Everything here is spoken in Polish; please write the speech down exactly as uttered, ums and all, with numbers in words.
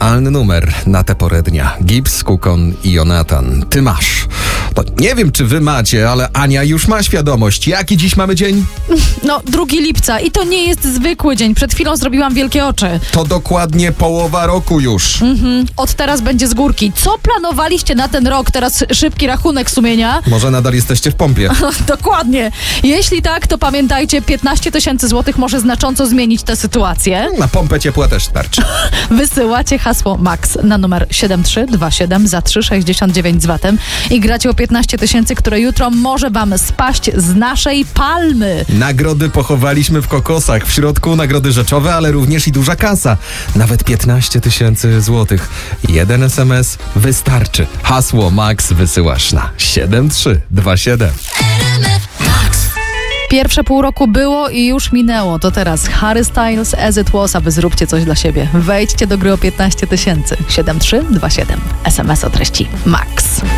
idealny numer na tę porę dnia. Gibbs, Kukon i Jonatan. Ty masz. To nie wiem, czy wy macie, ale Ania już ma świadomość. Jaki dziś mamy dzień? No, drugiego lipca i to nie jest zwykły dzień. Przed chwilą zrobiłam wielkie oczy. To dokładnie połowa roku już. Mhm. Od teraz będzie z górki. Co planowaliście na ten rok? Teraz szybki rachunek sumienia. Może nadal jesteście w pompie. Dokładnie. Jeśli tak, to pamiętajcie, piętnaście tysięcy złotych może znacząco zmienić tę sytuację. Na pompę ciepła też starczy. Wysyłacie hasło MAX na numer siedem trzy dwa siedem za trzy sześćdziesiąt dziewięć z vatem i gracie o piętnaście tysięcy, które jutro może wam spaść z naszej palmy. Nagrody pochowaliśmy w kokosach. W środku nagrody rzeczowe, ale również i duża kasa. Nawet piętnaście tysięcy złotych. Jeden es em es wystarczy. Hasło MAX wysyłasz na siedem trzy dwa siedem. Pierwsze pół roku było i już minęło. To teraz Harry Styles, As It Was, a wy zróbcie coś dla siebie. Wejdźcie do gry o piętnaście tysięcy. siedem trzy dwa siedem. es em es o treści MAX.